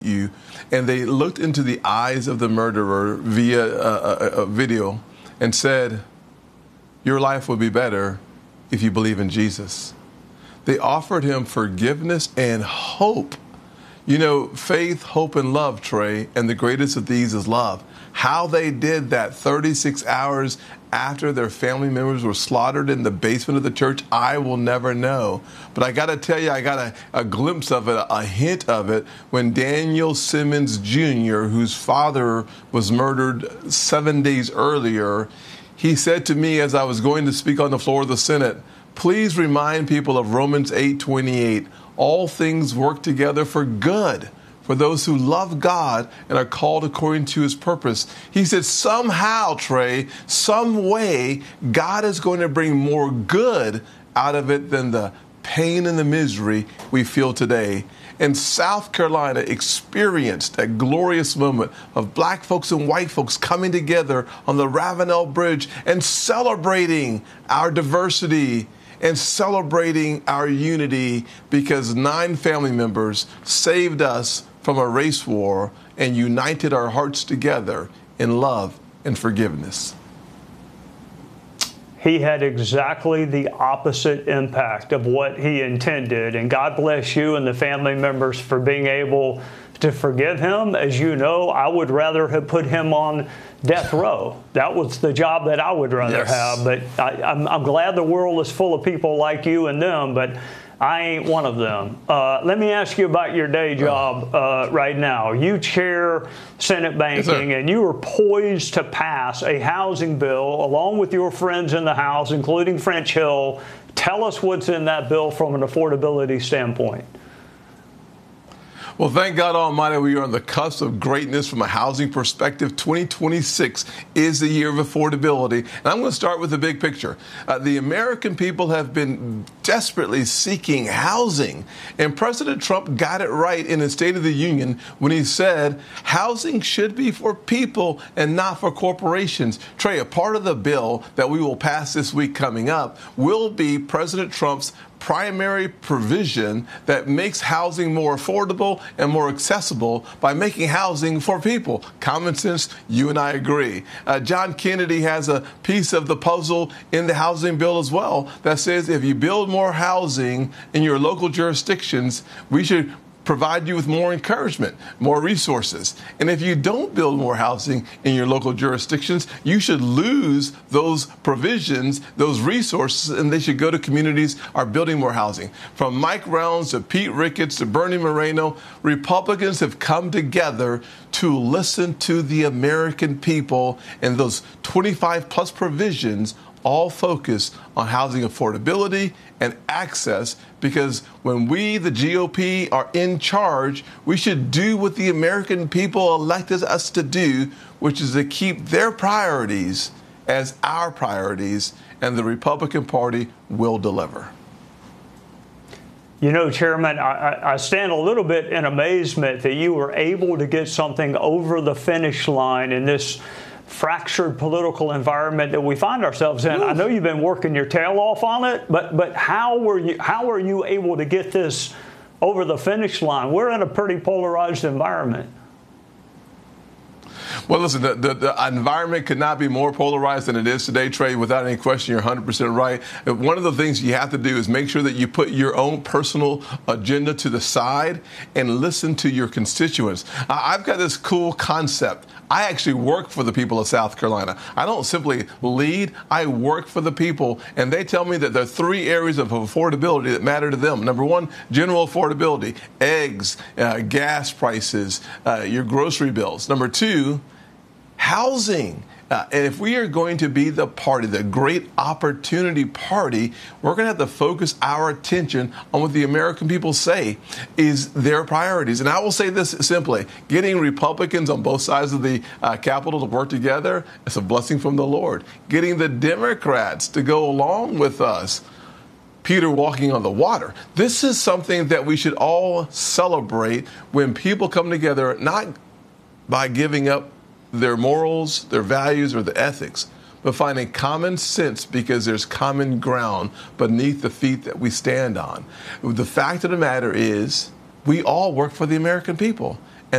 you, and they looked into the eyes of the murderer via a video and said, your life will be better if you believe in Jesus. They offered him forgiveness and hope. You know, faith, hope, and love, Trey, and the greatest of these is love. How they did that 36 hours after their family members were slaughtered in the basement of the church, I will never know. But I got to tell you, I got a glimpse of it, a hint of it, when Daniel Simmons Jr., whose father was murdered 7 days earlier, he said to me as I was going to speak on the floor of the Senate, please remind people of Romans 8:28. All things work together for good for those who love God and are called according to his purpose. He said, somehow, Trey, some way, God is going to bring more good out of it than the pain and the misery we feel today. And South Carolina experienced that glorious moment of black folks and white folks coming together on the Ravenel Bridge and celebrating our diversity and celebrating our unity, because 9 family members saved us from a race war and united our hearts together in love and forgiveness. He had exactly the opposite impact of what he intended. And God bless you and the family members for being able to forgive him. As you know, I would rather have put him on death row. That was the job that I would rather have. But I'm glad the world is full of people like you and them, but I ain't one of them. Let me ask you about your day job right now. You chair Senate Banking, and you are poised to pass a housing bill along with your friends in the House, including French Hill. Tell us what's in that bill from an affordability standpoint. Well, thank God Almighty, we are on the cusp of greatness from a housing perspective. 2026 is the year of affordability. And I'm going to start with the big picture. The American people have been desperately seeking housing. And President Trump got it right in his State of the Union when he said housing should be for people and not for corporations. Trey, a part of the bill that we will pass this week coming up will be President Trump's primary provision that makes housing more affordable and more accessible by making housing for people. Common sense, you and I agree. John Kennedy has a piece of the puzzle in the housing bill as well that says if you build more housing in your local jurisdictions, we should provide you with more encouragement, more resources. And if you don't build more housing in your local jurisdictions, you should lose those provisions, those resources, and they should go to communities that are building more housing. From Mike Rounds to Pete Ricketts to Bernie Moreno, Republicans have come together to listen to the American people, and those 25 plus provisions all focus on housing affordability and access, because when we, the GOP, are in charge, we should do what the American people elected us to do, which is to keep their priorities as our priorities, and the Republican Party will deliver. You know, Chairman, I stand a little bit in amazement that you were able to get something over the finish line in this fractured political environment that we find ourselves in. I know you've been working your tail off on it, but how are you able to get this over the finish line? We're in a pretty polarized environment. Well, listen, the environment could not be more polarized than it is today, Trey. Without any question, you're 100% right. One of the things you have to do is make sure that you put your own personal agenda to the side and listen to your constituents. I've got this cool concept. I actually work for the people of South Carolina. I don't simply lead, I work for the people, and they tell me that there are 3 areas of affordability that matter to them. Number 1, general affordability, eggs, gas prices, your grocery bills. Number 2, housing. And if we are going to be the party, the great opportunity party, we're going to have to focus our attention on what the American people say is their priorities. And I will say this simply, getting Republicans on both sides of the Capitol to work together is a blessing from the Lord. Getting the Democrats to go along with us, Peter walking on the water. This is something that we should all celebrate when people come together, not by giving up their morals, their values, or the ethics, but finding common sense because there's common ground beneath the feet that we stand on. The fact of the matter is, we all work for the American people.